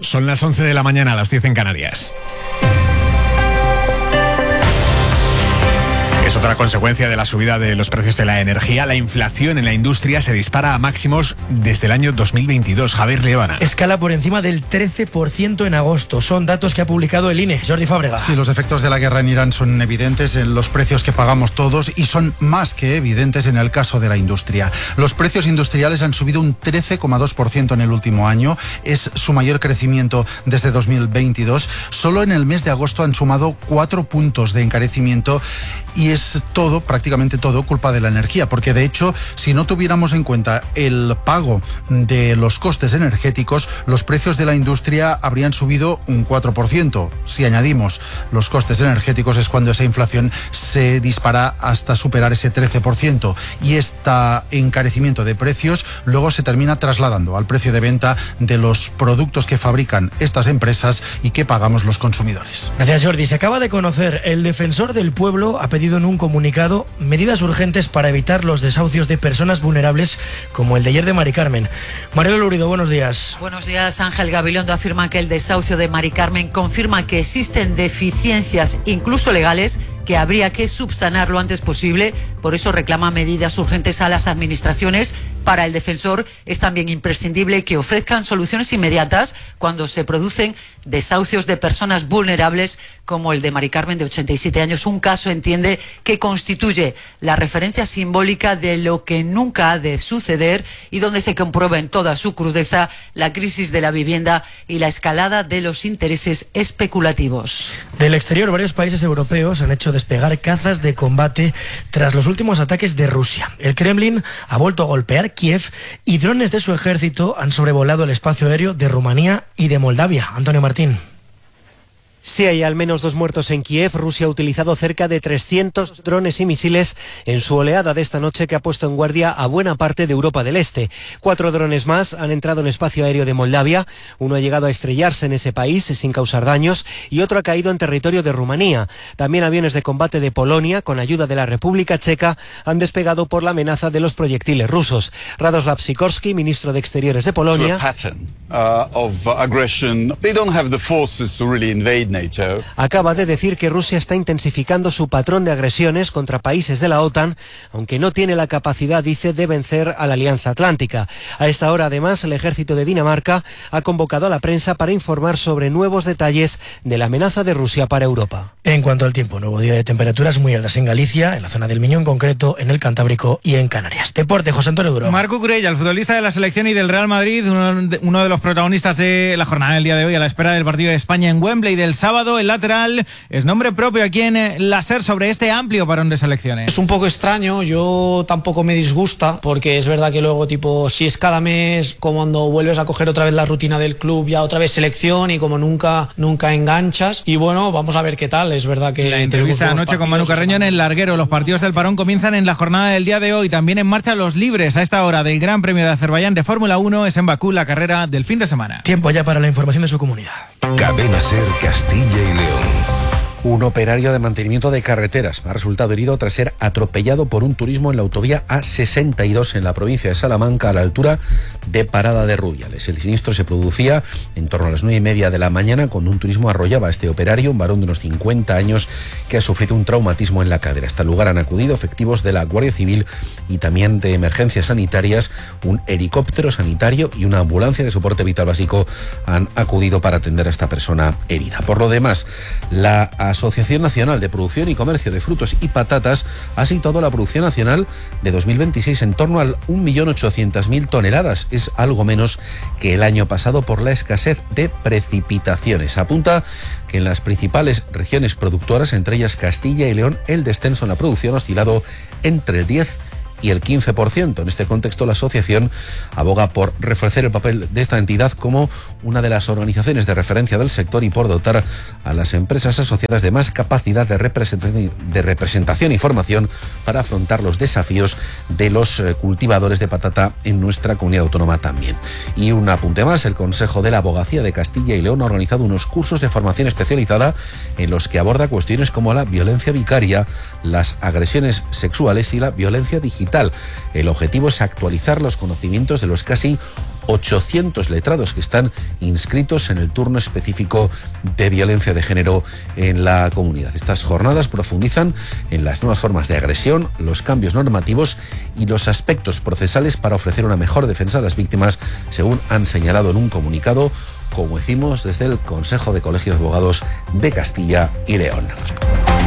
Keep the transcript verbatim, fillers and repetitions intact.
Son las once de la mañana, las diez en Canarias. Es otra consecuencia de la subida de los precios de la energía. La inflación en la industria se dispara a máximos desde el año dos mil veintidós. Javier Liébana. Escala por encima del trece por ciento en agosto. Son datos que ha publicado el I N E. Jordi Fábrega. Sí, los efectos de la guerra en Irán son evidentes en los precios que pagamos todos y son más que evidentes en el caso de la industria. Los precios industriales han subido un trece coma dos por ciento en el último año. Es su mayor crecimiento desde dos mil veintidós. Solo en el mes de agosto han sumado cuatro puntos de encarecimiento. Y es todo, prácticamente todo, culpa de la energía, porque de hecho, si no tuviéramos en cuenta el pago de los costes energéticos, los precios de la industria habrían subido un cuatro por ciento. Si añadimos los costes energéticos es cuando esa inflación se dispara hasta superar ese trece por ciento. Y este encarecimiento de precios luego se termina trasladando al precio de venta de los productos que fabrican estas empresas y que pagamos los consumidores. Gracias, Jordi. Se acaba de conocer, el Defensor del Pueblo ha pedido en un comunicado medidas urgentes para evitar los desahucios de personas vulnerables como el de ayer de Mari Carmen. Mariela Lurido, buenos días. Buenos días. Ángel Gabilondo afirma que el desahucio de Mari Carmen confirma que existen deficiencias, incluso legales, que habría que subsanar lo antes posible. Por eso reclama medidas urgentes a las administraciones. Para el defensor es también imprescindible que ofrezcan soluciones inmediatas cuando se producen desahucios de personas vulnerables como el de Mari Carmen, de ochenta y siete años. Un caso, entiende, que constituye la referencia simbólica de lo que nunca ha de suceder y donde se comprueba en toda su crudeza la crisis de la vivienda y la escalada de los intereses especulativos. Del exterior, varios países europeos han hecho despegar cazas de combate tras los últimos ataques de Rusia. El Kremlin ha vuelto a golpear Kiev y drones de su ejército han sobrevolado el espacio aéreo de Rumanía y de Moldavia. Antonio Martín. Sí, hay al menos dos muertos en Kiev. Rusia ha utilizado cerca de trescientos drones y misiles en su oleada de esta noche que ha puesto en guardia a buena parte de Europa del Este. Cuatro drones más han entrado en el espacio aéreo de Moldavia. Uno ha llegado a estrellarse en ese país sin causar daños y otro ha caído en territorio de Rumanía. También aviones de combate de Polonia, con ayuda de la República Checa, han despegado por la amenaza de los proyectiles rusos. Radoslav Sikorski, ministro de Exteriores de Polonia, acaba de decir que Rusia está intensificando su patrón de agresiones contra países de la OTAN, aunque no tiene la capacidad, dice, de vencer a la Alianza Atlántica. A esta hora, además, el ejército de Dinamarca ha convocado a la prensa para informar sobre nuevos detalles de la amenaza de Rusia para Europa. En cuanto al tiempo, nuevo día de temperaturas muy altas en Galicia, en la zona del Miño en concreto, en el Cantábrico y en Canarias. Deporte, José Antonio Duro. Marco Curella, el futbolista de la selección y del Real Madrid, uno de, uno de los protagonistas de la jornada del día de hoy, a la espera del partido de España en Wembley del sábado. El lateral es nombre propio aquí en la SER sobre este amplio parón de selecciones. Es un poco extraño, yo tampoco me disgusta, porque es verdad que luego, tipo, si es cada mes, como cuando vuelves a coger otra vez la rutina del club, ya otra vez selección y como nunca nunca enganchas. Y bueno, vamos a ver qué tal. Es verdad que la entrevista anoche con Manu Carreño en el Larguero. Los partidos del parón comienzan en la jornada del día de hoy. También en marcha los libres a esta hora del Gran Premio de Azerbaiyán de Fórmula uno. Es en Bakú la carrera del fin de semana. Tiempo ya para la información de su comunidad. Cadena SER Castilla y León. Un operario de mantenimiento de carreteras ha resultado herido tras ser atropellado por un turismo en la autovía A sesenta y dos en la provincia de Salamanca, a la altura de Parada de Rubiales. El siniestro se producía en torno a las nueve y media de la mañana cuando un turismo arrollaba a este operario, un varón de unos cincuenta años que ha sufrido un traumatismo en la cadera. Hasta el lugar han acudido efectivos de la Guardia Civil y también de emergencias sanitarias. Un helicóptero sanitario y una ambulancia de soporte vital básico han acudido para atender a esta persona herida. Por lo demás, la Asociación Nacional de Producción y Comercio de Frutos y Patatas ha situado la producción nacional de dos mil veintiséis en torno al un millón ochocientas mil toneladas. Es algo menos que el año pasado por la escasez de precipitaciones. Apunta que en las principales regiones productoras, entre ellas Castilla y León, el descenso en la producción ha oscilado entre el diez y el quince por ciento. En este contexto, la asociación aboga por reforzar el papel de esta entidad como una de las organizaciones de referencia del sector y por dotar a las empresas asociadas de más capacidad de representación, de representación y formación para afrontar los desafíos de los cultivadores de patata en nuestra comunidad autónoma también. Y un apunte más, el Consejo de la Abogacía de Castilla y León ha organizado unos cursos de formación especializada en los que aborda cuestiones como la violencia vicaria, las agresiones sexuales y la violencia digital. El objetivo es actualizar los conocimientos de los casi ochocientos letrados que están inscritos en el turno específico de violencia de género en la comunidad. Estas jornadas profundizan en las nuevas formas de agresión, los cambios normativos y los aspectos procesales para ofrecer una mejor defensa a las víctimas, según han señalado en un comunicado, como decimos, desde el Consejo de Colegios de Abogados de Castilla y León.